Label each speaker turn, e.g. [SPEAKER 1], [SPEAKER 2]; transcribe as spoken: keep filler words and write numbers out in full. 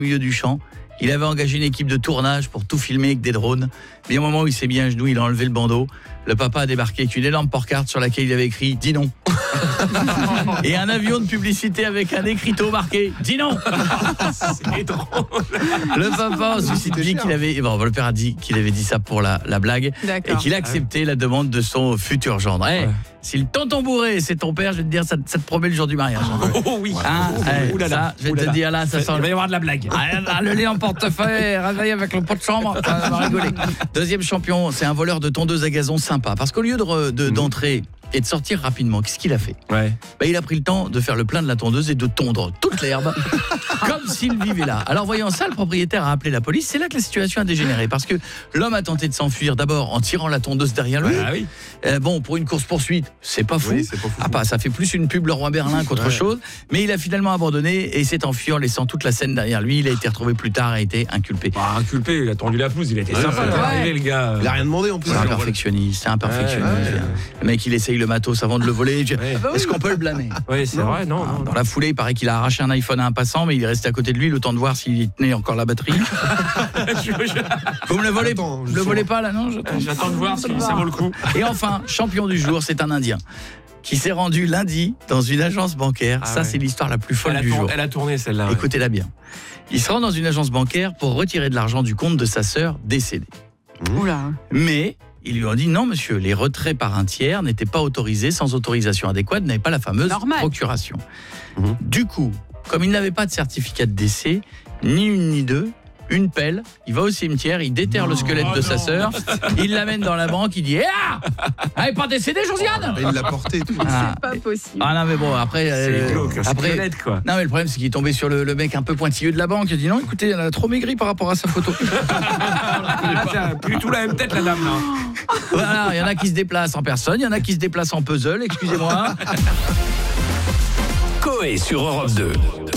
[SPEAKER 1] au milieu du champ. Il avait engagé une équipe de tournage pour tout filmer avec des drones. Mais au moment où il s'est mis à genoux, il a enlevé le bandeau. Le papa a débarqué avec une énorme pancarte sur laquelle il avait écrit « Dis non ». Et un avion de publicité avec un écriteau marqué « Dis non ».
[SPEAKER 2] C'est drôle.
[SPEAKER 1] Le papa ensuite dit qu'il avait, bon, le père a dit qu'il avait dit ça pour la, la blague.
[SPEAKER 3] D'accord.
[SPEAKER 1] Et qu'il a accepté la demande de son futur gendre. Hey,
[SPEAKER 2] Ouais.
[SPEAKER 1] si le tonton bourré c'est ton père, je vais te dire, ça, ça te promet le jour du mariage.
[SPEAKER 2] Oh oui.
[SPEAKER 1] Hein, hey,
[SPEAKER 2] Ouh là là.
[SPEAKER 1] ça, je vais
[SPEAKER 2] Ouh là
[SPEAKER 1] te
[SPEAKER 2] là.
[SPEAKER 1] dire là, ça sent
[SPEAKER 2] Il
[SPEAKER 1] le...
[SPEAKER 2] va y avoir de la blague.
[SPEAKER 1] Ah, ah, le lait en portefeuille, réveillé avec le pot de chambre, ça va rigoler. Deuxième champion, c'est un voleur de tondeuse à gazon sympa. Parce qu'au lieu de, re- de- d'entrer et de sortir rapidement, qu'est-ce qu'il a fait ?
[SPEAKER 2] Ouais.
[SPEAKER 1] Bah, il a pris le temps de faire le plein de la tondeuse et de tondre toute l'herbe comme s'il vivait là. Alors voyant ça, le propriétaire a appelé la police. C'est là que la situation a dégénéré parce que l'homme a tenté de s'enfuir d'abord en tirant la tondeuse derrière lui.
[SPEAKER 2] Ah oui.
[SPEAKER 1] Euh, bon, pour une course-poursuite, c'est pas fou.
[SPEAKER 4] Oui, c'est pas fou.
[SPEAKER 1] Ah, pas, ça fait plus une pub Leroy Merlin qu'autre
[SPEAKER 4] Ouais.
[SPEAKER 1] chose. Mais il a finalement abandonné et s'est enfui en laissant toute la scène derrière lui. Il a été retrouvé plus tard et a été inculpé.
[SPEAKER 2] Bah, inculpé, il a tendu la pelouse, il a été
[SPEAKER 4] Ouais,
[SPEAKER 2] sympa.
[SPEAKER 4] ouais.
[SPEAKER 2] Il est arrivé, le gars.
[SPEAKER 4] Il a rien demandé en plus.
[SPEAKER 1] C'est un
[SPEAKER 4] Alors,
[SPEAKER 1] perfectionniste, c'est un perfectionniste.
[SPEAKER 2] Ouais, ouais.
[SPEAKER 1] Le mec, il essaye le matos avant de le voler. Je-
[SPEAKER 2] Ouais.
[SPEAKER 1] Est-ce qu'on peut le blâmer ?
[SPEAKER 2] Oui, c'est vrai, non, non,
[SPEAKER 1] Dans
[SPEAKER 2] non.
[SPEAKER 1] la foulée, il paraît qu'il a arraché un iPhone à un passant, mais il est resté à côté de lui le temps de voir s'il tenait encore la batterie. Vous me le volez,
[SPEAKER 4] Attends,
[SPEAKER 1] vous
[SPEAKER 4] je
[SPEAKER 1] le
[SPEAKER 4] sens-
[SPEAKER 1] volez pas là, non j'attends.
[SPEAKER 2] J'attends de voir si ça vaut le coup.
[SPEAKER 1] Et enfin, champion du jour, c'est un Indien qui s'est rendu lundi dans une agence bancaire.
[SPEAKER 2] Ah
[SPEAKER 1] Ça,
[SPEAKER 2] ouais.
[SPEAKER 1] c'est l'histoire la plus folle
[SPEAKER 2] Elle a,
[SPEAKER 1] du
[SPEAKER 2] tour-
[SPEAKER 1] jour.
[SPEAKER 2] elle a tourné celle-là. ouais.
[SPEAKER 1] Écoutez-la bien. Il se rend dans une agence bancaire pour retirer de l'argent du compte de sa sœur décédée.
[SPEAKER 3] Oula.
[SPEAKER 1] Mais ils lui ont dit non, monsieur, les retraits par un tiers n'étaient pas autorisés sans autorisation adéquate, n'avaient pas la fameuse
[SPEAKER 3] Normal.
[SPEAKER 1] procuration.
[SPEAKER 4] Mhm.
[SPEAKER 1] Du coup, comme il n'avait pas de certificat de décès, ni une ni deux, une pelle, il va au cimetière, il déterre le squelette
[SPEAKER 2] Oh
[SPEAKER 1] de sa
[SPEAKER 2] non.
[SPEAKER 1] sœur, il l'amène dans la banque, il dit « Ah, elle n'est pas décédée, Josiane ?»
[SPEAKER 4] Il l'a porté et tout.
[SPEAKER 1] Ah.
[SPEAKER 3] Pas possible.
[SPEAKER 1] Ah non, mais bon, après...
[SPEAKER 2] C'est
[SPEAKER 1] euh,
[SPEAKER 2] glauque, c'est
[SPEAKER 1] après
[SPEAKER 2] honnête, quoi.
[SPEAKER 1] non mais le problème c'est qu'il est tombé sur le, le mec un peu pointilleux de la banque. Il a dit non, écoutez, elle a trop maigri par rapport à sa photo.
[SPEAKER 2] Ah, tiens, plus tout la même tête, la dame, là.
[SPEAKER 1] Voilà, il y en a qui se déplacent en personne, il y en a qui se déplacent en puzzle, excusez-moi.
[SPEAKER 5] Coé sur Europe deux.